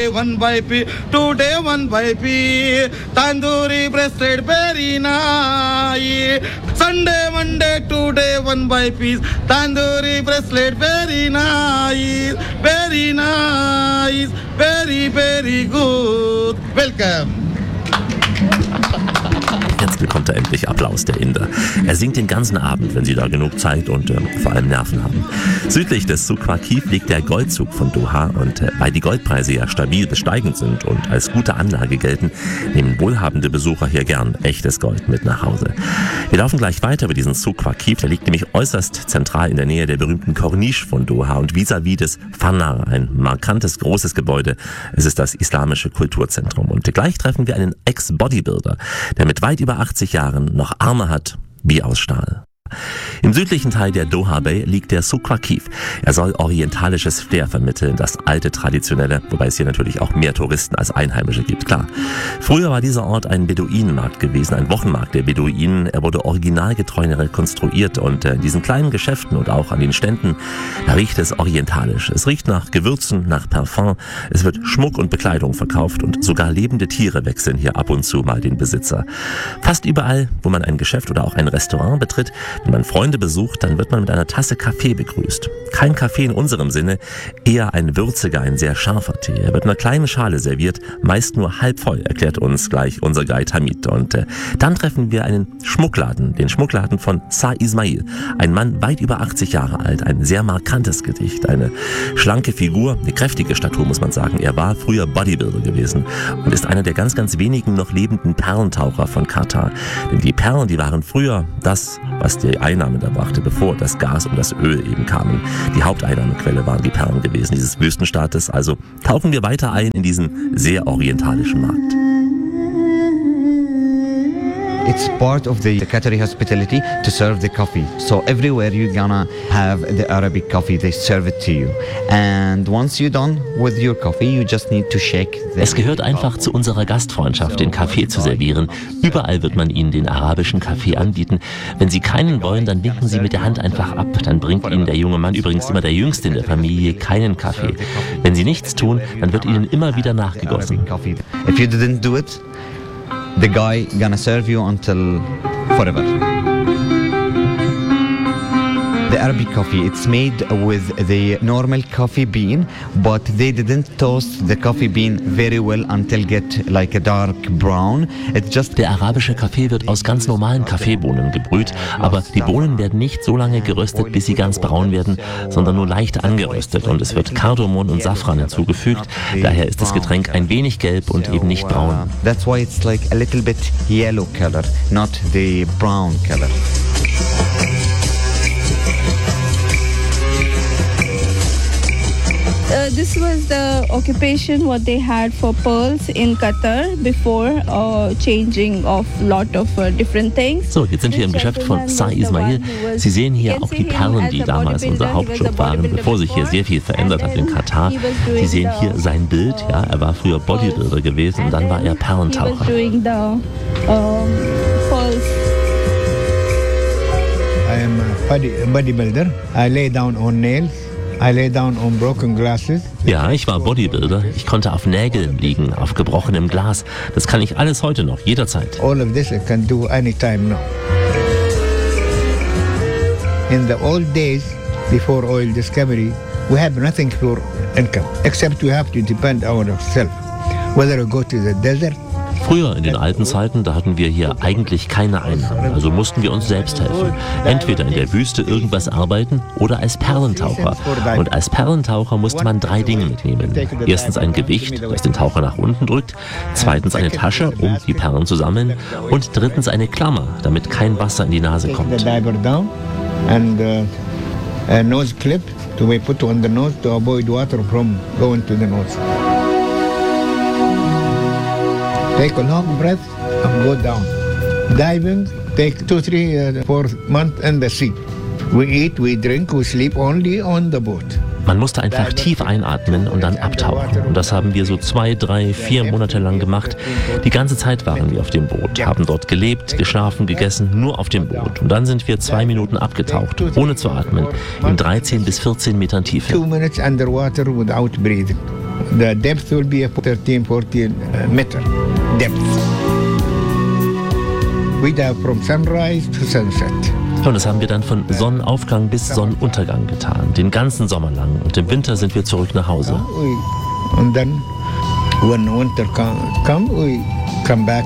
day 1 by P, today 1 by P. Tandoori breasted very nice. Sunday, Monday, today 1 by P. Tandoori breasted very nice, very nice, very, very good. Welcome. Jetzt bekommt er endlich Applaus, der Inder. Er singt den ganzen Abend, wenn sie da genug Zeit und vor allem Nerven haben. Südlich des Souq Waqif liegt der Goldzug von Doha und weil die Goldpreise ja stabil bis steigend sind und als gute Anlage gelten, nehmen wohlhabende Besucher hier gern echtes Gold mit nach Hause. Wir laufen gleich weiter über diesen Souq Waqif, der liegt nämlich äußerst zentral in der Nähe der berühmten Corniche von Doha und vis-à-vis des Fanar, ein markantes, großes Gebäude. Es ist das islamische Kulturzentrum und gleich treffen wir einen Ex-Bodybuilder, der mit weit über 80 Jahren noch Arme hat wie aus Stahl. Im südlichen Teil der Doha Bay liegt der Souq Waqif. Er soll orientalisches Flair vermitteln, das alte Traditionelle, wobei es hier natürlich auch mehr Touristen als Einheimische gibt, klar. Früher war dieser Ort ein Beduinenmarkt gewesen, ein Wochenmarkt der Beduinen. Er wurde originalgetreu rekonstruiert und in diesen kleinen Geschäften und auch an den Ständen, da riecht es orientalisch. Es riecht nach Gewürzen, nach Parfum, es wird Schmuck und Bekleidung verkauft und sogar lebende Tiere wechseln hier ab und zu mal den Besitzer. Fast überall, wo man ein Geschäft oder auch ein Restaurant betritt, wenn man Freunde besucht, dann wird man mit einer Tasse Kaffee begrüßt. Kein Kaffee in unserem Sinne, eher ein würziger, ein sehr scharfer Tee. Er wird in einer kleinen Schale serviert, meist nur halb voll, erklärt uns gleich unser Guide Hamid. Und dann treffen wir einen Schmuckladen, den Schmuckladen von Sa Ismail. Ein Mann weit über 80 Jahre alt, ein sehr markantes Gesicht, eine schlanke Figur, eine kräftige Statur, muss man sagen. Er war früher Bodybuilder gewesen und ist einer der ganz, ganz wenigen noch lebenden Perlentaucher von Katar. Denn die Perlen, die waren früher das, was die Einnahmen da brachte, bevor das Gas und das Öl eben kamen. Die Haupteinnahmequelle waren die Perlen gewesen, dieses Wüstenstaates. Also tauchen wir weiter ein in diesen sehr orientalischen Markt. It's part of the Qatari hospitality to serve the coffee. So everywhere you're gonna have the Arabic coffee, they serve it to you. And once you're done with your coffee, you just need to shake the... Es gehört einfach zu unserer Gastfreundschaft, den Kaffee zu servieren. Überall wird man Ihnen den arabischen Kaffee anbieten. Wenn Sie keinen wollen, dann winken Sie mit der Hand einfach ab. Dann bringt Ihnen der junge Mann, übrigens immer der Jüngste in der Familie, keinen Kaffee. Wenn Sie nichts tun, dann wird Ihnen immer wieder nachgegossen. If you didn't do it, the guy gonna serve you until forever. The Arabic coffee, it's made with the normal coffee bean, but they didn't toast the coffee bean very well until get like a dark brown. It's just Der arabische Kaffee wird aus ganz normalen Kaffeebohnen gebrüht, aber die Bohnen werden nicht so lange geröstet, bis sie ganz braun werden, sondern nur leicht angeröstet und es wird Kardamom und Safran hinzugefügt. Daher ist das Getränk ein wenig gelb und eben nicht braun. That's why it's like a little bit yellow color, not the brown color. This was the occupation what they had for pearls in Qatar before changing of lot of different things. So, jetzt sind wir im Geschäft von Sa Ismail. Sie sehen hier auch die Perlen, die damals unser Hauptjob waren, bevor sich hier sehr viel verändert hat in Katar. Sie sehen hier sein Bild, ja, er war früher Bodybuilder gewesen und dann war er Perlentaucher. I am a bodybuilder. I lay down on nails. I lay down on broken glasses. Ja, ich war Bodybuilder. Ich konnte auf Nägeln liegen, auf gebrochenem Glas. Das kann ich alles heute noch, jederzeit. All of this I can do anytime now. In the old days, before oil discovery, we had nothing for income, except we have to depend on ourselves. Whether we go to the desert. Früher in den alten Zeiten, da hatten wir hier eigentlich keine Einnahmen, also mussten wir uns selbst helfen. Entweder in der Wüste irgendwas arbeiten oder als Perlentaucher. Und als Perlentaucher musste man 3 Dinge mitnehmen. Erstens ein Gewicht, das den Taucher nach unten drückt. Zweitens eine Tasche, um die Perlen zu sammeln. Und drittens eine Klammer, damit kein Wasser in die Nase kommt. A nose clip to be put on the nose to avoid water from going to the nose. Take a long breath and go down. Diving, take 2, 3, 4 months in the sea. We eat, we drink, we sleep only on the boat. Man musste einfach tief einatmen und dann abtauchen. Und das haben wir so 2, 3, 4 Monate lang gemacht. Die ganze Zeit waren wir auf dem Boot, haben dort gelebt, geschlafen, gegessen, nur auf dem Boot. Und dann sind wir 2 Minuten abgetaucht, ohne zu atmen, in 13 bis 14 Metern Tiefe. 2 minutes underwater without breathing. The depth will be 13, 14 meter depth. We dive from sunrise to sunset. Und das haben wir dann von Sonnenaufgang bis Sonnenuntergang getan, den ganzen Sommer lang. Und im Winter sind wir zurück nach Hause. And then when winter come, we come back.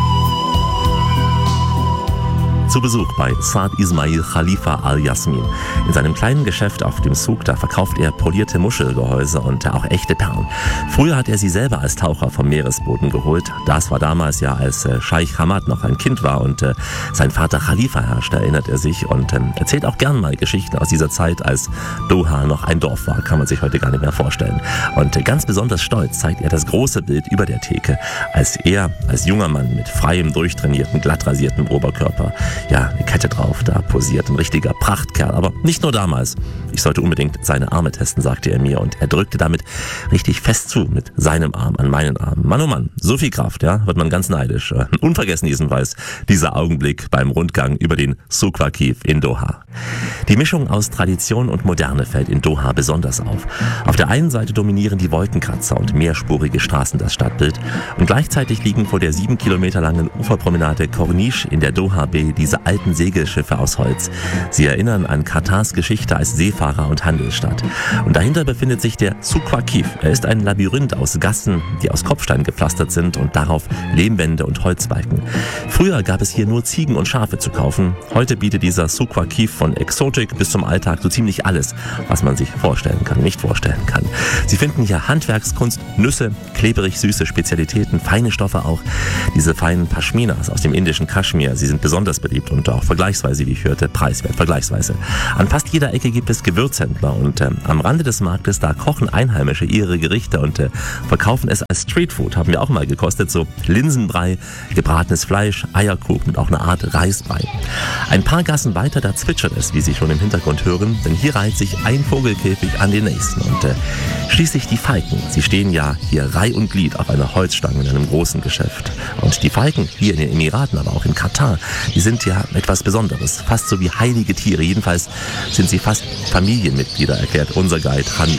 Zu Besuch bei Saad Ismail Khalifa Al-Yasmin. In seinem kleinen Geschäft auf dem Souk, da verkauft er polierte Muschelgehäuse und auch echte Perlen. Früher hat er sie selber als Taucher vom Meeresboden geholt. Das war damals ja, als Scheich Hamad noch ein Kind war und sein Vater Khalifa herrschte, erinnert er sich und erzählt auch gern mal Geschichten aus dieser Zeit, als Doha noch ein Dorf war. Kann man sich heute gar nicht mehr vorstellen. Und ganz besonders stolz zeigt er das große Bild über der Theke, als er als junger Mann mit freiem, durchtrainierten, glatt rasierten Oberkörper, ja, eine Kette drauf, da posiert ein richtiger Prachtkerl. Aber nicht nur damals. Ich sollte unbedingt seine Arme testen, sagte er mir. Und er drückte damit richtig fest zu, mit seinem Arm an meinen Arm. Mann, oh Mann, so viel Kraft, ja, wird man ganz neidisch. Unvergessen jedenfalls dieser Augenblick beim Rundgang über den Souk Waqif in Doha. Die Mischung aus Tradition und Moderne fällt in Doha besonders auf. Auf der einen Seite dominieren die Wolkenkratzer und mehrspurige Straßen das Stadtbild. Und gleichzeitig liegen vor der 7 Kilometer langen Uferpromenade Corniche in der Doha Bay diese alten Segelschiffe aus Holz. Sie erinnern an Katars Geschichte als Seefahrer- und Handelsstadt. Und dahinter befindet sich der Souk Waqif. Er ist ein Labyrinth aus Gassen, die aus Kopfstein gepflastert sind und darauf Lehmwände und Holzbalken. Früher gab es hier nur Ziegen und Schafe zu kaufen. Heute bietet dieser Souk Waqif von Exotik bis zum Alltag so ziemlich alles, was man sich vorstellen kann, nicht vorstellen kann. Sie finden hier Handwerkskunst, Nüsse, klebrig süße Spezialitäten, feine Stoffe auch. Diese feinen Pashminas aus dem indischen Kaschmir, sie sind besonders beliebt und auch vergleichsweise, wie ich hörte, preiswert, vergleichsweise. An fast jeder Ecke gibt es Gewürzhändler und am Rande des Marktes, da kochen Einheimische ihre Gerichte und verkaufen es als Streetfood, haben wir auch mal gekostet, so Linsenbrei, gebratenes Fleisch, Eierkuchen und auch eine Art Reisbrei. Ein paar Gassen weiter, da zwitschert es, wie Sie schon im Hintergrund hören, denn hier reiht sich ein Vogelkäfig an den nächsten und schließlich die Falken. Sie stehen ja hier Reih und Glied auf einer Holzstange in einem großen Geschäft. Und die Falken hier in den Emiraten, aber auch in Katar, die sind ja etwas Besonderes, fast so wie heilige Tiere. Jedenfalls sind sie fast Familienmitglieder, erklärt unser Guide Hamid.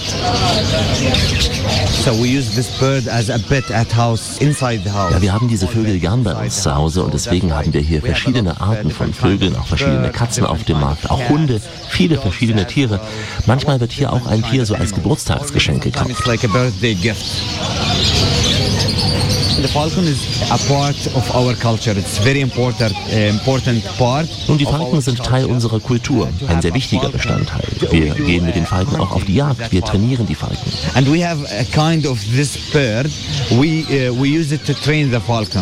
So we use this bird as a pet at house, inside the house. Ja, wir haben diese Vögel gern bei uns zu Hause und deswegen haben wir hier verschiedene Arten von Vögeln, auch verschiedene Katzen auf dem Markt, auch Hunde, viele verschiedene Tiere. Manchmal wird hier auch ein Tier so als Geburtstagsgeschenk gekauft. It's like a birthday gift. The falcon is a part of our culture. It's very important part. Nun, die Falken sind Teil unserer Kultur, ein sehr wichtiger Bestandteil. Wir gehen mit den Falken auch auf die Jagd, wir trainieren die Falken. And we have a kind of this bird. We use it to train the falcon.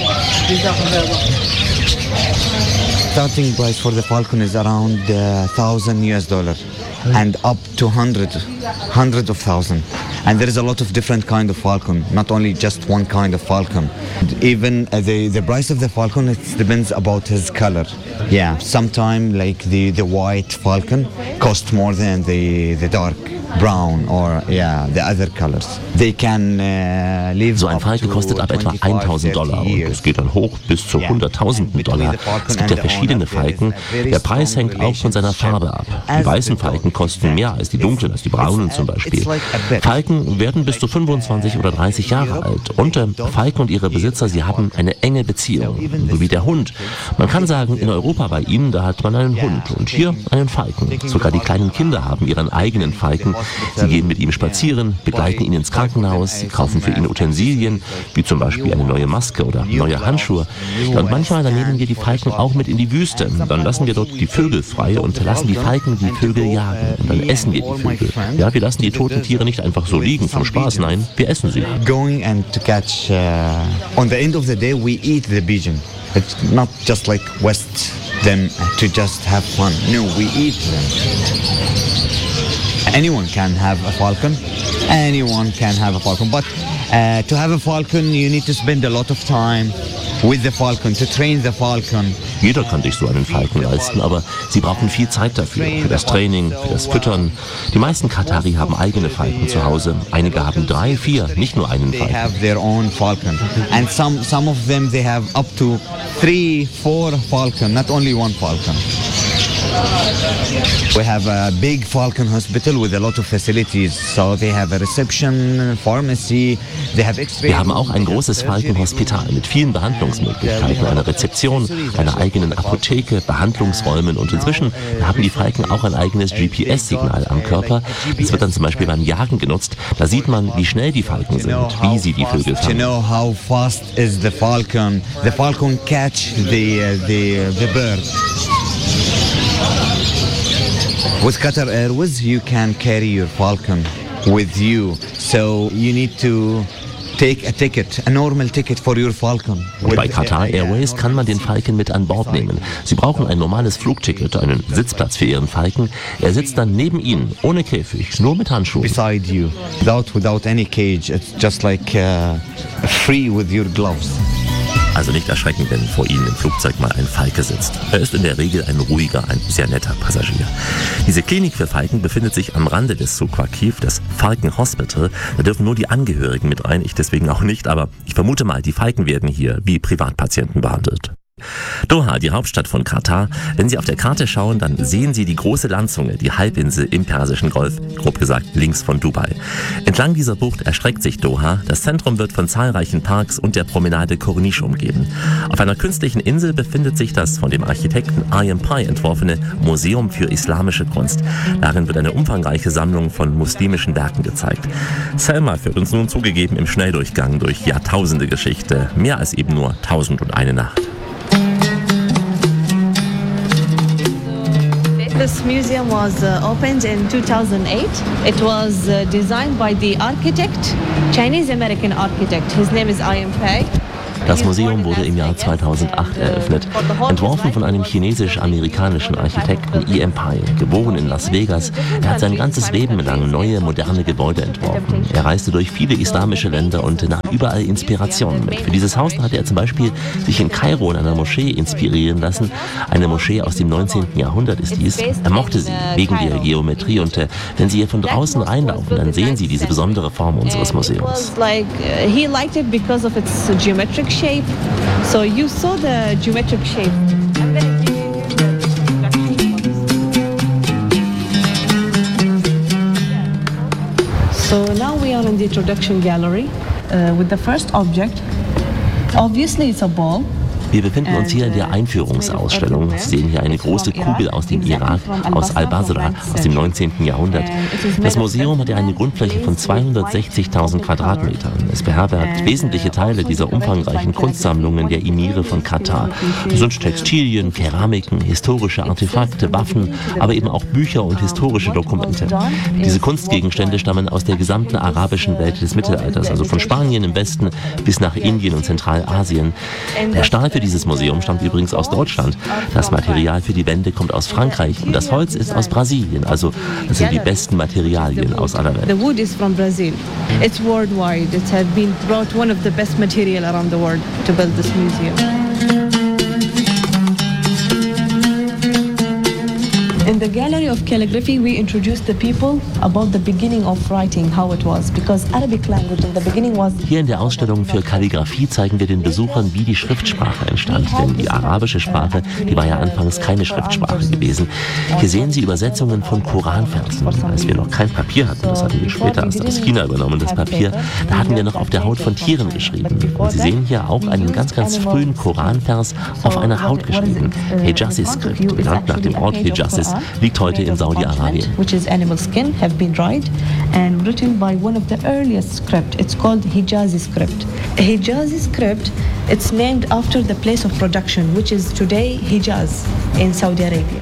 Starting price for the falcon is around $1,000 and up to hundreds of thousands. And there is a lot of different kind of falcon, not only just one kind of falcon. Even the price of the falcon, it depends about his color. Yeah, sometimes like the white falcon costs more than the dark brown or the other colors. They can live. So ein Falke kostet ab etwa $1.000 und es geht dann hoch bis zu $100.000. Es gibt ja verschiedene Falken. Der Preis hängt auch von seiner Farbe ab. Die weißen Falken kosten mehr als die dunklen, als die braunen zum Beispiel. Falken werden bis zu 25 oder 30 Jahre alt. Und Falken und ihre Besitzer, sie haben eine enge Beziehung, so wie der Hund. Man kann sagen, in Europa bei ihnen, da hat man einen Hund und hier einen Falken. Sogar die kleinen Kinder haben ihren eigenen Falken. Sie gehen mit ihm spazieren, begleiten ihn ins Krankenhaus, sie kaufen für ihn Utensilien, wie zum Beispiel eine neue Maske oder neue Handschuhe. Ja, und manchmal dann nehmen wir die Falken auch mit in die Wüste. Dann lassen wir dort die Vögel frei und lassen die Falken die Vögel jagen. Und dann essen wir die Vögel. Ja, wir lassen die toten Tiere nicht einfach so liegen zum Spaß, nein, wir essen sie. Going and to catch, on the end of the day we eat the pigeon. It's not just like West them to just have fun. No, we eat them. Anyone can have a falcon. Anyone can have a falcon. But to have a falcon, you need to spend a lot of time with the falcon, to train the falcon. Jeder kann sich so einen Falken leisten, aber sie brauchen viel Zeit dafür, für das Training, für das Füttern. Die meisten Katari haben eigene Falken zu Hause. Einige haben 3, 4, nicht nur einen Falken. They have their own falcon. And some of them, they have up to 3, 4 falcon, not only one falcon. We have a big Falcon hospital with a lot of facilities. So they have a reception, pharmacy, they have X-ray. Wir haben auch ein großes Falkenhospital mit vielen Behandlungsmöglichkeiten, einer Rezeption, einer eigenen Apotheke, Behandlungsräumen und inzwischen haben die Falken auch ein eigenes GPS-Signal am Körper. Das wird dann zum Beispiel beim Jagen genutzt. Da sieht man, wie schnell die Falken sind, wie sie die Vögel To fangen. know how fast is the falcon catch the bird. With Qatar Airways, you can carry your falcon with you. So you need to take a ticket, a normal ticket for your falcon. Bei Qatar Airways kann man den Falken mit an Bord nehmen. Sie brauchen ein normales Flugticket, einen Sitzplatz für Ihren Falken. Er sitzt dann neben Ihnen, ohne Käfig, nur mit Handschuhen. Beside you, without any cage. It's just like free with your gloves. Also nicht erschrecken, wenn vor Ihnen im Flugzeug mal ein Falke sitzt. Er ist in der Regel ein ruhiger, ein sehr netter Passagier. Diese Klinik für Falken befindet sich am Rande des Souq Waqif, das Falcon Hospital. Da dürfen nur die Angehörigen mit rein, ich deswegen auch nicht, aber ich vermute mal, die Falken werden hier wie Privatpatienten behandelt. Doha, die Hauptstadt von Katar. Wenn Sie auf der Karte schauen, dann sehen Sie die große Landzunge, die Halbinsel im Persischen Golf, grob gesagt links von Dubai. Entlang dieser Bucht erstreckt sich Doha. Das Zentrum wird von zahlreichen Parks und der Promenade Corniche umgeben. Auf einer künstlichen Insel befindet sich das von dem Architekten Ayem Pai entworfene Museum für islamische Kunst. Darin wird eine umfangreiche Sammlung von muslimischen Werken gezeigt. Selma führt uns nun zugegeben im Schnelldurchgang durch Jahrtausende Geschichte, mehr als eben nur 1001 Nacht. This museum was opened in 2008. It was designed by the architect, Chinese-American architect. His name is Ayem Pai. Das Museum wurde im Jahr 2008 eröffnet, entworfen von einem chinesisch-amerikanischen Architekten Ayem Pai, geboren in Las Vegas. Er hat sein ganzes Leben lang neue, moderne Gebäude entworfen. Er reiste durch viele islamische Länder und nahm überall Inspirationen mit. Für dieses Haus hatte er zum Beispiel sich in Kairo in einer Moschee inspirieren lassen. Eine Moschee aus dem 19. Jahrhundert ist dies. Er mochte sie wegen der Geometrie und wenn Sie hier von draußen reinlaufen, dann sehen Sie diese besondere Form unseres Museums. He liked it because of its geometric shape. So you saw the geometric shape. So now we are in the introduction gallery with the first object. Obviously it's a ball. Wir befinden uns hier in der Einführungsausstellung. Sie sehen hier eine große Kugel aus dem Irak, aus Al-Basra, aus dem 19. Jahrhundert. Das Museum hat ja eine Grundfläche von 260.000 Quadratmetern. Es beherbergt wesentliche Teile dieser umfangreichen Kunstsammlungen der Emire von Katar. Es sind Textilien, Keramiken, historische Artefakte, Waffen, aber eben auch Bücher und historische Dokumente. Diese Kunstgegenstände stammen aus der gesamten arabischen Welt des Mittelalters, also von Spanien im Westen bis nach Indien und Zentralasien. Der Stahl für dieses Museum stammt übrigens aus Deutschland. Das Material für die Wände kommt aus Frankreich und das Holz ist aus Brasilien. Also das sind die besten Materialien aus aller Welt. The wood is from Brazil. It's worldwide. It has been brought one of the best material around the world to build this museum. In the Gallery of Calligraphy, we introduced the people about the beginning of writing, how it was, because Arabic language in the beginning was... Hier in der Ausstellung für Kalligraphie zeigen wir den Besuchern, wie die Schriftsprache entstand. Denn die arabische Sprache, die war ja anfangs keine Schriftsprache gewesen. Hier sehen Sie Übersetzungen von Koranversen. Als wir noch kein Papier hatten, das hatten wir später erst aus China übernommen, das Papier, da hatten wir noch auf der Haut von Tieren geschrieben. Und Sie sehen hier auch einen ganz, ganz frühen Koranvers auf einer Haut geschrieben. Hejazis-Skript, benannt nach dem Ort Hejazis, liegt heute in Saudi-Arabien. Which is animal skin, have been dried and written by one of the earliest script. It's called Hijazi script. Hijazi script, it's named after the place of production, which is today Hijaz in Saudi Arabia.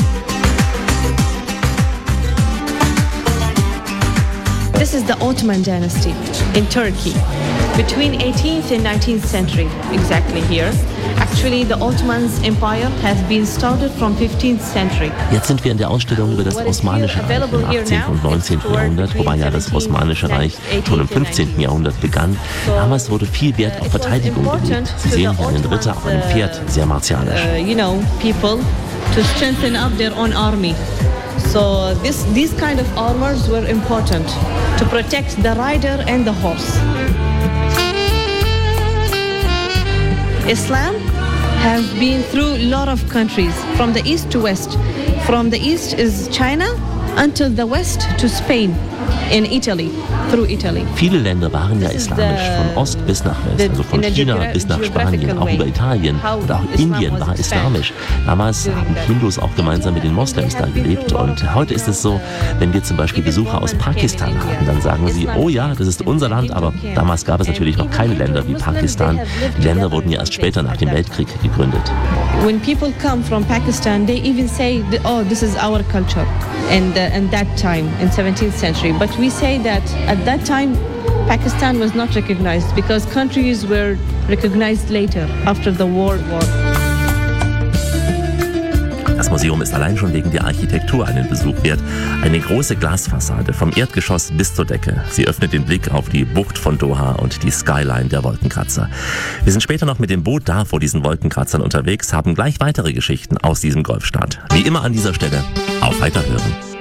This is the Ottoman dynasty in Turkey, between 18th and 19th century, exactly here. Actually, the Ottoman Empire has been started from 15th century. Jetzt sind wir in der Ausstellung über das Osmanische Reich im 18. und 19. Jahrhundert, wobei ja das Osmanische Reich schon im 15. Jahrhundert begann. Damals wurde viel Wert auf Verteidigung gelegt. Sie sehen hier einen Ritter auf einem Pferd, sehr martialisch. People to strengthen up their own army. So these kind of armors were important to protect the rider and the horse. Islam have been through a lot of countries, from the east to west, From the east is China until the west to Spain in Italy, through Italy. Viele Länder waren ja islamisch, von Ost bis nach West, also von China bis nach Spanien, auch über Italien und auch Indien war islamisch. Damals haben Hindus auch gemeinsam mit den Moslems da gelebt und heute ist es so, wenn wir zum Beispiel Besucher aus Pakistan haben, dann sagen sie, oh ja, das ist unser Land, aber damals gab es natürlich noch keine Länder wie Pakistan. Die Länder wurden ja erst später nach dem Weltkrieg gegründet. When people come from Pakistan, they even say, oh, this is our culture. And that time, in 17th century. But we say that at that time, Pakistan was not recognized because countries were recognized later, after the World War. Das Museum ist allein schon wegen der Architektur einen Besuch wert. Eine große Glasfassade vom Erdgeschoss bis zur Decke. Sie öffnet den Blick auf die Bucht von Doha und die Skyline der Wolkenkratzer. Wir sind später noch mit dem Boot da vor diesen Wolkenkratzern unterwegs, haben gleich weitere Geschichten aus diesem Golfstaat. Wie immer an dieser Stelle, auf Weiterhören.